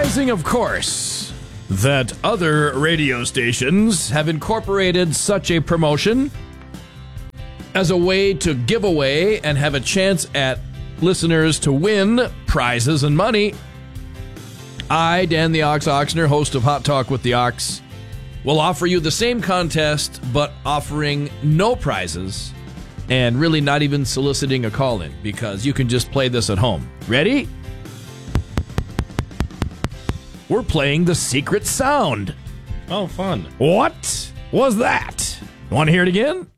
Surprising, of course, that other radio stations have incorporated such a promotion as a way to give away and have a chance at listeners to win prizes and money. I, Dan the Ox Oxner, host of Hot Talk with the Ox, will offer you the same contest, but offering no prizes and really not even soliciting a call-in, because you can just play this at home. Ready? We're playing the secret sound. Oh, fun. What was that? Want to hear it again?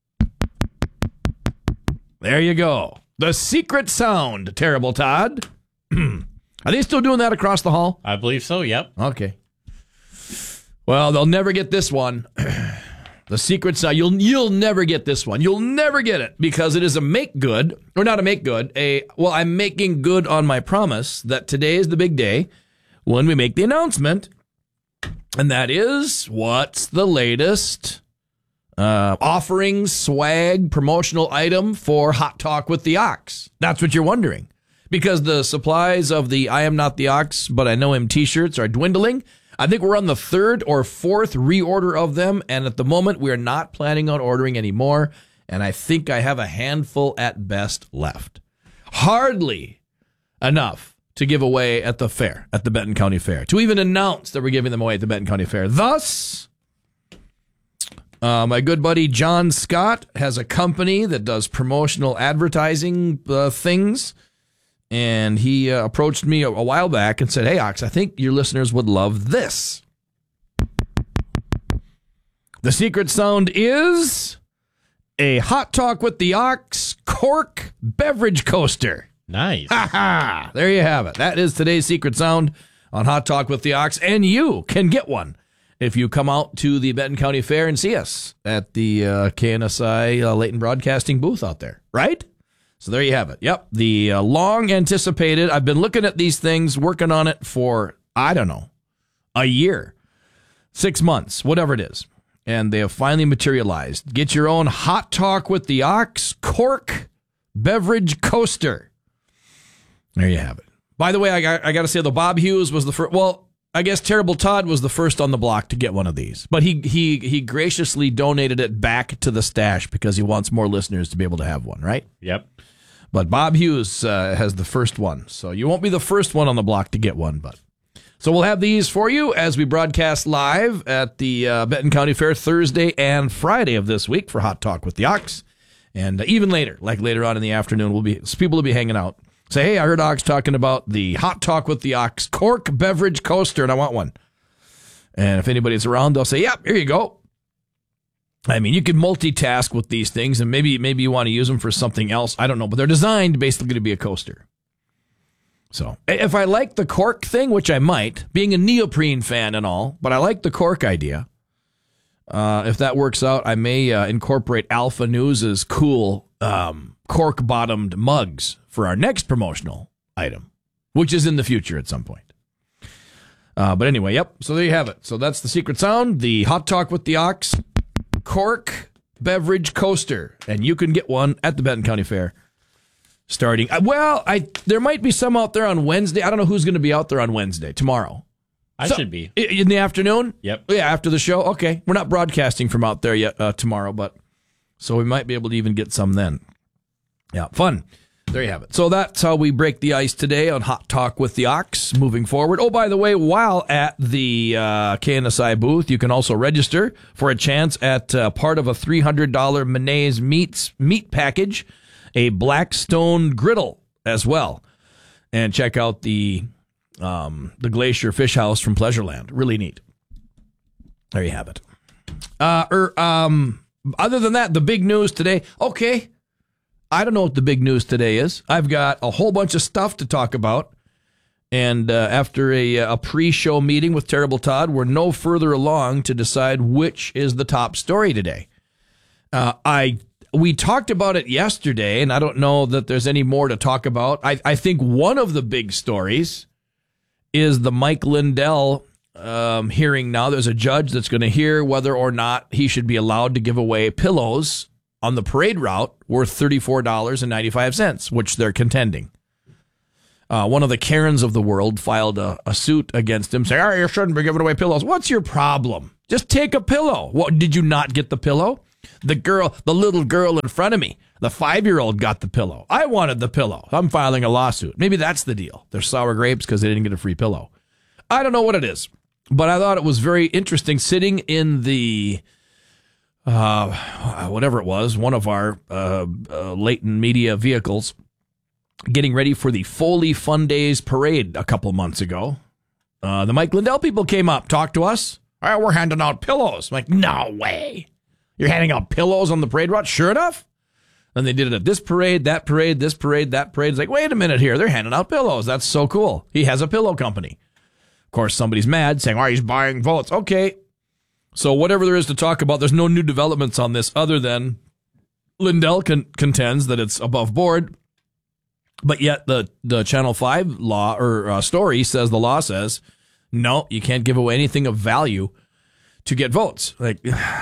There you go. The secret sound, Terrible Todd. Are they still doing that across the hall? I believe so, yep. Okay. Well, they'll never get this one. The secret sound. You'll never get this one. You'll never get it, because it is a make good, or not a make good, I'm making good on my promise that today is the big day when we make the announcement. And that is, what's the latest offering, swag, promotional item for Hot Talk with the Ox? That's what you're wondering. Because the supplies of the I Am Not the Ox, but I Know Him t-shirts are dwindling. I think we're on the third or fourth reorder of them, and at the moment we are not planning on ordering any more, and I think I have a handful at best left. Hardly enough to give away at the fair, at the Benton County Fair, to even announce that we're giving them away at the Benton County Fair. Thus, my good buddy John Scott has a company that does promotional advertising things, and he approached me a while back and said, "Hey, Ox, I think your listeners would love this." The secret sound is a Hot Talk with the Ox cork beverage coaster. Nice. Ha ha! There you have it. That is today's secret sound on Hot Talk with the Ox, and you can get one if you come out to the Benton County Fair and see us at the KNSI Leighton Broadcasting booth out there, right? So there you have it. Yep, the long anticipated. I've been looking at these things, working on it for, I don't know, a year, 6 months, whatever it is. And they have finally materialized. Get your own Hot Talk with the Ox cork beverage coaster. There you have it. By the way, I got to say, the Bob Hughes was the first. Well, I guess Terrible Todd was the first on the block to get one of these. But he graciously donated it back to the stash because he wants more listeners to be able to have one, right? Yep. But Bob Hughes has the first one. So you won't be the first one on the block to get one. But so we'll have these for you as we broadcast live at the Benton County Fair Thursday and Friday of this week for Hot Talk with the Ox. And even later, like later on in the afternoon, people will be hanging out. Say, hey, I heard Ox talking about the Hot Talk with the Ox cork beverage coaster, and I want one. And if anybody's around, they'll say, yep, here you go. I mean, you can multitask with these things, and maybe you want to use them for something else. I don't know, but they're designed basically to be a coaster. So if I like the cork thing, which I might, being a neoprene fan and all, but I like the cork idea. If that works out, I may incorporate Alpha News's cool cork-bottomed mugs for our next promotional item, which is in the future at some point. But anyway, yep, so there you have it. So that's the secret sound, the Hot Talk with the Ox cork beverage coaster, and you can get one at the Benton County Fair starting. There might be some out there on Wednesday. I don't know who's going to be out there on Wednesday, tomorrow. I should be. In the afternoon? Yep. Yeah, after the show. Okay. We're not broadcasting from out there yet tomorrow, but so we might be able to even get some then. Yeah, fun. There you have it. So that's how we break the ice today on Hot Talk with the Ox moving forward. Oh, by the way, while at the KNSI booth, you can also register for a chance at part of a $300 Menace meat package, a Blackstone griddle as well. And check out the Glacier Fish House from Pleasureland. Really neat. There you have it. Other than that, the big news today. Okay. I don't know what the big news today is. I've got a whole bunch of stuff to talk about. And after a pre-show meeting with Terrible Todd, we're no further along to decide which is the top story today. We talked about it yesterday, and I don't know that there's any more to talk about. I think one of the big stories is the Mike Lindell hearing now. There's a judge that's going to hear whether or not he should be allowed to give away pillows on the parade route worth $34.95, which they're contending. One of the Karens of the world filed a suit against him saying, you shouldn't be giving away pillows. What's your problem? Just take a pillow. What, did you not get the pillow? The little girl in front of me, the 5-year-old got the pillow. I wanted the pillow. I'm filing a lawsuit. Maybe that's the deal. They're sour grapes because they didn't get a free pillow. I don't know what it is, but I thought it was very interesting sitting in the, whatever it was, one of our Leighton Media vehicles, getting ready for the Foley Fun Days parade a couple months ago. The Mike Lindell people came up, talked to us. All right, we're handing out pillows. I'm like, no way. You're handing out pillows on the parade route? Sure enough. And they did it at this parade, that parade, this parade, that parade. It's like, wait a minute here. They're handing out pillows. That's so cool. He has a pillow company. Of course, somebody's mad, saying, he's buying votes. Okay. So whatever there is to talk about, there's no new developments on this other than Lindell contends that it's above board. But yet the Channel 5 law or story says, the law says, no, you can't give away anything of value to get votes. Like,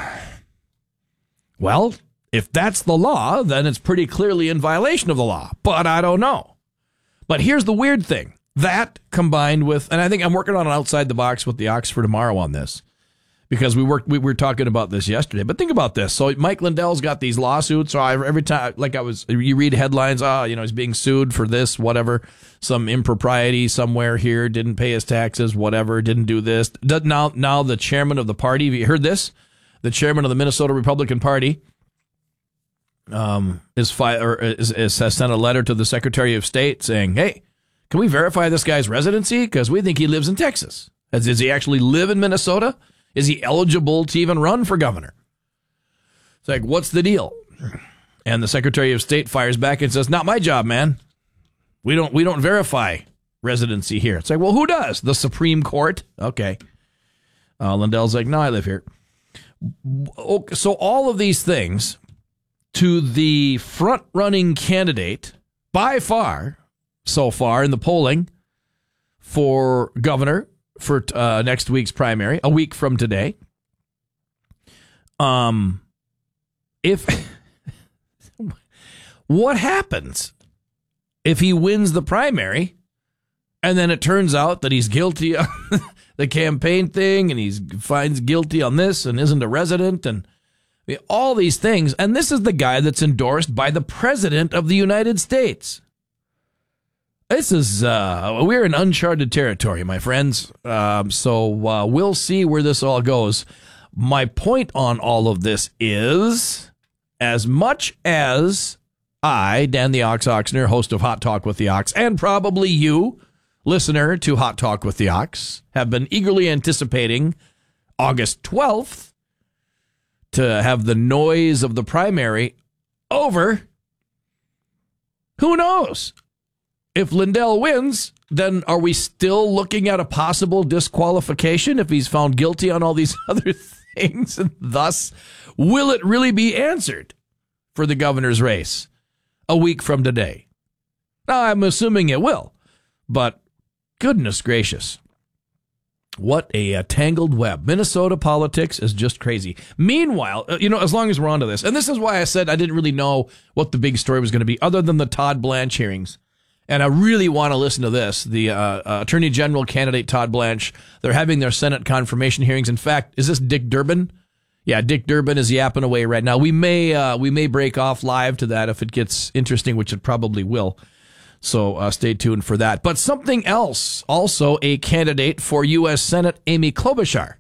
well, if that's the law, then it's pretty clearly in violation of the law. But I don't know. But here's the weird thing. That combined with, and I think I'm working on an outside the box with the Ox for tomorrow on this, because we were talking about this yesterday. But think about this. So Mike Lindell's got these lawsuits. So every time, you read headlines, he's being sued for this, whatever, some impropriety somewhere here, didn't pay his taxes, whatever, didn't do this. Now the chairman of the party, have you heard this? The chairman of the Minnesota Republican Party has sent a letter to the Secretary of State saying, hey, can we verify this guy's residency? Because we think he lives in Texas. Does he actually live in Minnesota? Is he eligible to even run for governor? It's like, what's the deal? And the Secretary of State fires back and says, not my job, man. We don't verify residency here. It's like, well, who does? The Supreme Court? Okay. Lindell's like, no, I live here. So all of these things to the front-running candidate by far so far in the polling for governor for next week's primary, a week from today. If what happens if he wins the primary and then it turns out that he's guilty of the campaign thing and he's finds guilty on this and isn't a resident and all these things, and this is the guy that's endorsed by the President of the United States. This is, we're in uncharted territory, my friends. So we'll see where this all goes. My point on all of this is, as much as I, Dan the Ox Oxner, host of Hot Talk with the Ox, and probably you, listener to Hot Talk with the Ox, have been eagerly anticipating August 12th to have the noise of the primary over, who knows? If Lindell wins, then are we still looking at a possible disqualification if he's found guilty on all these other things? And thus, will it really be answered for the governor's race a week from today? Now, I'm assuming it will, but goodness gracious. What a tangled web. Minnesota politics is just crazy. Meanwhile, as long as we're onto this, and this is why I said I didn't really know what the big story was going to be other than the Todd Blanche hearings. And I really want to listen to this. The Attorney General candidate, Todd Blanche, they're having their Senate confirmation hearings. In fact, is this Dick Durbin? Yeah, Dick Durbin is yapping away right now. We may break off live to that if it gets interesting, which it probably will. So stay tuned for that. But something else, also a candidate for U.S. Senate, Amy Klobuchar.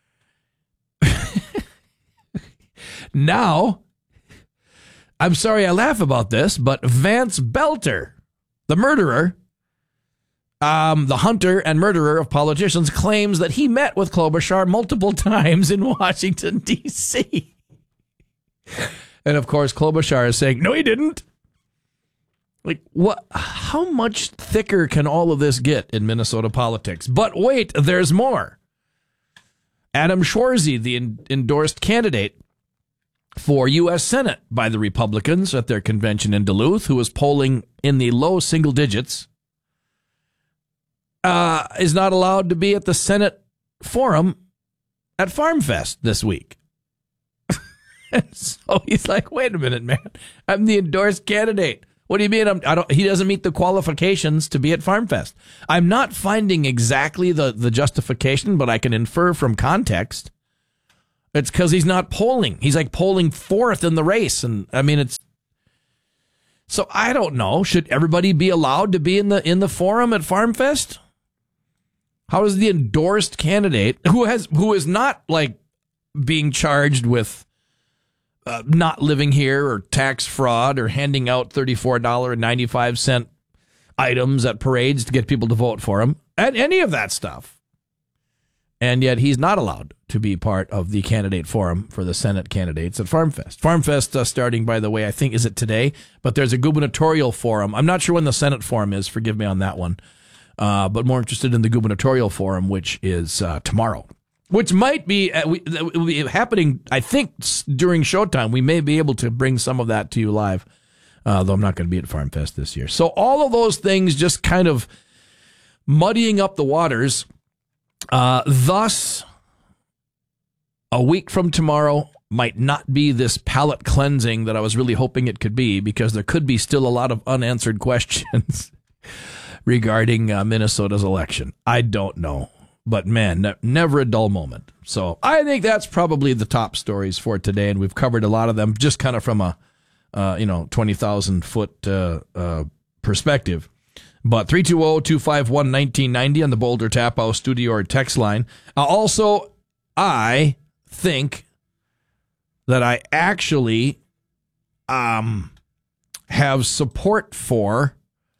Now, I'm sorry I laugh about this, but Vance Belter, the murderer, the hunter and murderer of politicians, claims that he met with Klobuchar multiple times in Washington, D.C. And, of course, Klobuchar is saying, no, he didn't. Like, what? How much thicker can all of this get in Minnesota politics? But wait, there's more. Adam Schwarzy, the endorsed candidate for U.S. Senate by the Republicans at their convention in Duluth, who was polling in the low single digits, is not allowed to be at the Senate forum at FarmFest this week. So he's like, wait a minute, man. I'm the endorsed candidate. What do you mean? He doesn't meet the qualifications to be at Farm Fest. I'm not finding exactly the justification, but I can infer from context. It's because he's not polling. He's like polling fourth in the race. And I mean, so I don't know. Should everybody be allowed to be in the forum at Farm Fest? How is the endorsed candidate who is not like being charged with not living here or tax fraud or handing out $34.95 items at parades to get people to vote for him and any of that stuff? And yet he's not allowed to be part of the candidate forum for the Senate candidates at Farm Fest. Farm Fest starting, by the way, I think, is it today? But there's a gubernatorial forum. I'm not sure when the Senate forum is. Forgive me on that one. But more interested in the gubernatorial forum, which is tomorrow. Which might be happening, I think, during showtime. We may be able to bring some of that to you live, though I'm not going to be at Farm Fest this year. So all of those things just kind of muddying up the waters. Thus, a week from tomorrow might not be this palate cleansing that I was really hoping it could be, because there could be still a lot of unanswered questions regarding Minnesota's election. I don't know. But man, never a dull moment. So I think that's probably the top stories for today, and we've covered a lot of them just kind of from a 20,000 foot perspective. But 320-251-1990 on the Boulder Tap House studio or text line. Also, I think that I actually have support for,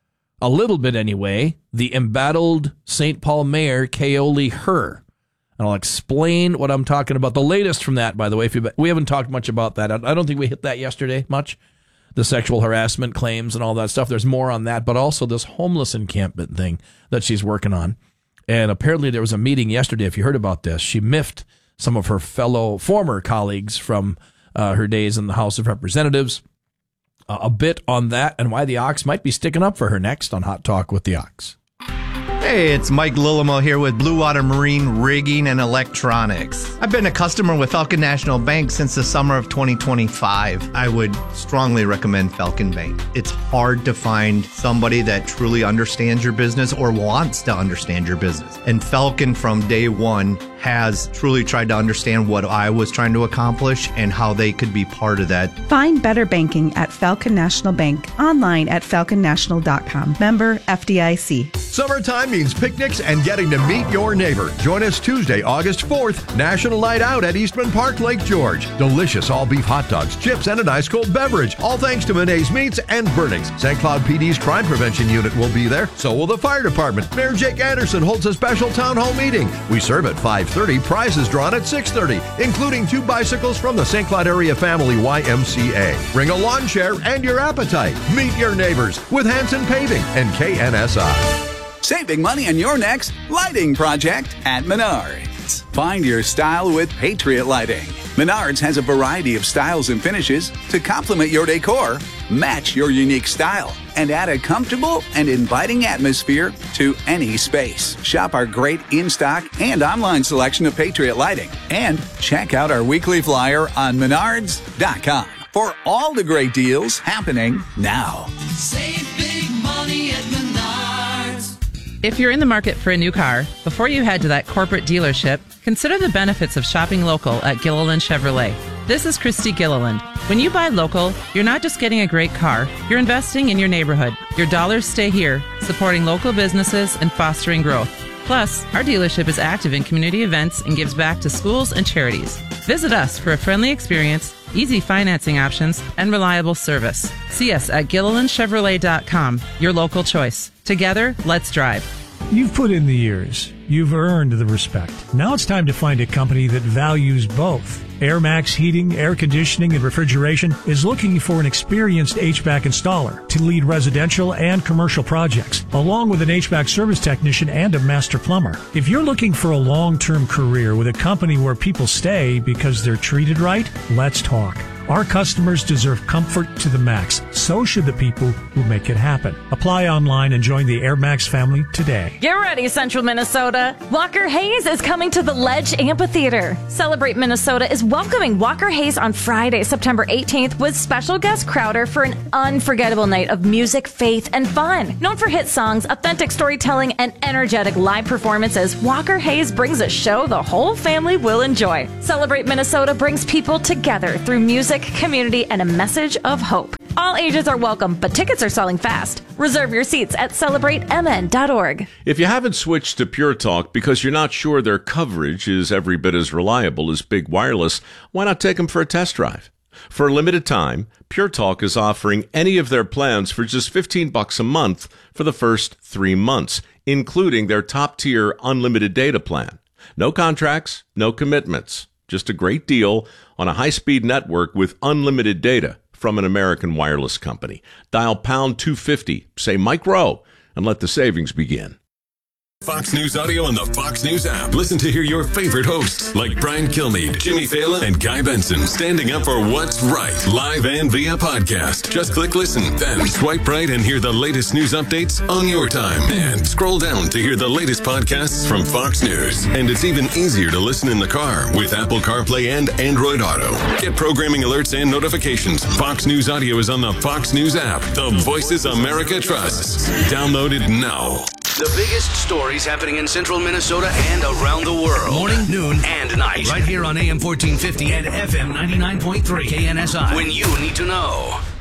a little bit anyway, the embattled St. Paul Mayor, Kaoli Herr. And I'll explain what I'm talking about. The latest from that, by the way, we haven't talked much about that. I don't think we hit that yesterday much. The sexual harassment claims and all that stuff. There's more on that, but also this homeless encampment thing that she's working on. And apparently there was a meeting yesterday, if you heard about this. She miffed some of her fellow former colleagues from her days in the House of Representatives. A bit on that and why the Ox might be sticking up for her next on Hot Talk with the Ox. Hey, it's Mike Lillimo here with Blue Water Marine Rigging and Electronics. I've been a customer with Falcon National Bank since the summer of 2025. I would strongly recommend Falcon Bank. It's hard to find somebody that truly understands your business or wants to understand your business. And Falcon from day one has truly tried to understand what I was trying to accomplish and how they could be part of that. Find better banking at Falcon National Bank, online at falconnational.com. Member FDIC. Summertime means picnics and getting to meet your neighbor. Join us Tuesday, August 4th, National Night Out at Eastman Park, Lake George. Delicious all-beef hot dogs, chips, and an ice-cold beverage. All thanks to Monet's Meats and Burnings. St. Cloud PD's Crime Prevention Unit will be there. So will the fire department. Mayor Jake Anderson holds a special town hall meeting. We serve at 5:30. Prizes drawn at 6:30, including 2 bicycles from the St. Cloud Area Family YMCA. Bring a lawn chair and your appetite. Meet your neighbors with Hanson Paving and KNSI. Saving money on your next lighting project at Menards. Find your style with Patriot Lighting. Menards has a variety of styles and finishes to complement your decor, match your unique style, and add a comfortable and inviting atmosphere to any space. Shop our great in-stock and online selection of Patriot Lighting. And check out our weekly flyer on Menards.com for all the great deals happening now. Save big money at Menards. If you're in the market for a new car, before you head to that corporate dealership, consider the benefits of shopping local at Gilliland Chevrolet. This is Christy Gilliland. When you buy local, you're not just getting a great car, you're investing in your neighborhood. Your dollars stay here, supporting local businesses and fostering growth. Plus, our dealership is active in community events and gives back to schools and charities. Visit us for a friendly experience, easy financing options, and reliable service. See us at GillilandChevrolet.com, your local choice. Together, let's drive. You've put in the years. You've earned the respect. Now it's time to find a company that values both. AirMax Heating, Air Conditioning, and Refrigeration is looking for an experienced HVAC installer to lead residential and commercial projects, along with an HVAC service technician and a master plumber. If you're looking for a long-term career with a company where people stay because they're treated right, let's talk. Our customers deserve comfort to the max. So should the people who make it happen. Apply online and join the Air Max family today. Get ready, Central Minnesota. Walker Hayes is coming to the Ledge Amphitheater. Celebrate Minnesota is welcoming Walker Hayes on Friday, September 18th with special guest Crowder for an unforgettable night of music, faith, and fun. Known for hit songs, authentic storytelling, and energetic live performances, Walker Hayes brings a show the whole family will enjoy. Celebrate Minnesota brings people together through music, community, and a message of hope. All ages are welcome, but tickets are selling fast. Reserve your seats at celebratemn.org. If you haven't switched to Pure Talk because you're not sure their coverage is every bit as reliable as Big Wireless, why not take them for a test drive? For a limited time, Pure Talk is offering any of their plans for just $15 a month for the first 3 months, including their top-tier unlimited data plan. No contracts, no commitments. Just a great deal on a high-speed network with unlimited data from an American wireless company. Dial pound 250, say Mike Rowe, and let the savings begin. Fox News Audio and the Fox News app. Listen to hear your favorite hosts like Brian Kilmeade, Jimmy Fallon, and Guy Benson standing up for what's right, live and via podcast. Just click listen, then swipe right and hear the latest news updates on your time. And scroll down to hear the latest podcasts from Fox News. And it's even easier to listen in the car with Apple CarPlay and Android Auto. Get programming alerts and notifications. Fox News Audio is on the Fox News app. The voices America trusts. Download it now. The biggest stories happening in central Minnesota and around the world. Morning, noon, and night. Right here on AM 1450 and FM 99.3 KNSI. When you need to know.